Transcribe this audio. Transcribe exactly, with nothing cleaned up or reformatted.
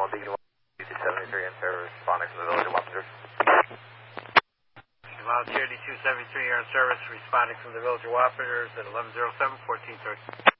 one Beacon two seventy-three in service, responding from the village of Wappingers. Volunteer D two seventy-three, you're in service, responding from the village of Wappingers at eleven oh seven, fourteen thirty.